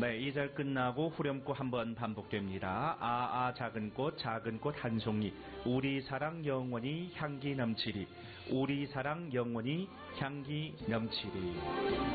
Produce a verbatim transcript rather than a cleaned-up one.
네, 이 절 끝나고 후렴구 한번 반복됩니다. 아아 작은 꽃 작은 꽃 한 송이 우리 사랑 영원히 향기 넘치리 우리 사랑 영원히 향기 넘치리.